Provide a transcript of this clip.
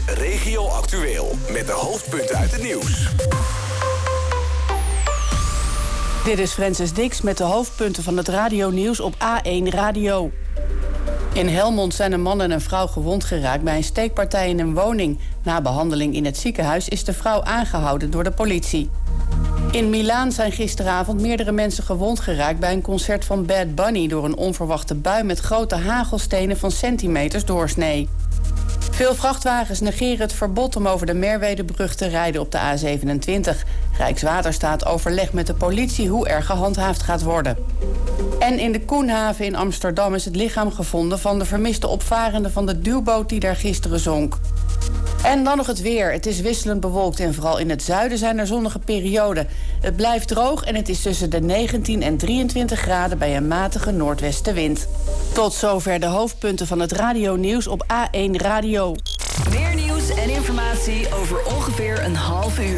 Regio Actueel. Met de hoofdpunten uit het nieuws. Dit is Francis Dix met de hoofdpunten van het radionieuws op A1 Radio. In Helmond zijn een man en een vrouw gewond geraakt bij een steekpartij in een woning. Na behandeling in het ziekenhuis is de vrouw aangehouden door de politie. In Milaan zijn gisteravond meerdere mensen gewond geraakt bij een concert van Bad Bunny door een onverwachte bui met grote hagelstenen van centimeters doorsnee. Veel vrachtwagens negeren het verbod om over de Merwedebrug te rijden op de A27. Rijkswaterstaat overlegt met de politie hoe er gehandhaafd gaat worden. En in de Koenhaven in Amsterdam is het lichaam gevonden van de vermiste opvarende van de duwboot die daar gisteren zonk. En dan nog het weer. Het is wisselend bewolkt en vooral in het zuiden zijn er zonnige perioden. Het blijft droog en het is tussen de 19 en 23 graden bij een matige noordwestenwind. Tot zover de hoofdpunten van het radionieuws op A1 Radio. Meer nieuws en informatie over ongeveer een half uur.